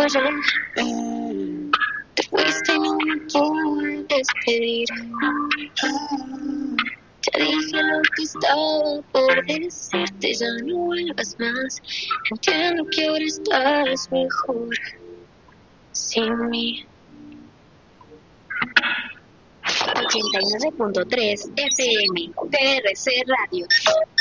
Te fuiste y no me pude despedir. Te dije lo que estaba por decirte, ya no vuelvas más. Entiendo que ahora estás mejor sin mí. 89.3 FM, PRC Radio.